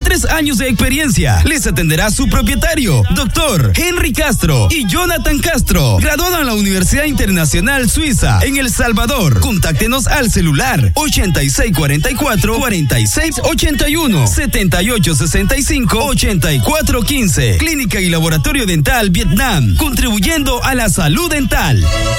3 años de experiencia. Les atenderá su propietario, Dr. Henry Castro y Jonathan Castro, graduado en la Universidad Internacional Suiza en El Salvador. Contáctenos al celular 8644-4681, 7865-8415. Clínica y Laboratorio Dental Vietnam, contribuyendo a la salud dental.